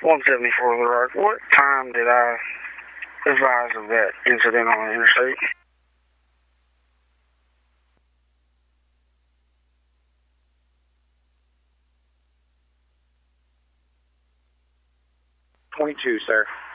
174 The Rock. What time did I advise of that incident on the interstate? 22, sir.